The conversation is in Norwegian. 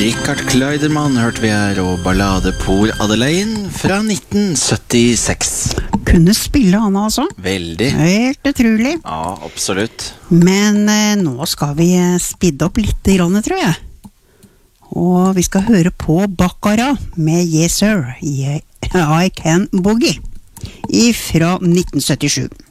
Richard Kleiderman hørte vi her, og ballade Pour Adelaine fra 1976. Kunne spille han altså. Veldig. Helt utrolig. Ja, absolutt. Men nå skal vi spidde opp litt grann, tror jeg. Og vi skal høre på Baccarat med Yes Sir, I Can Boogie, fra 1977.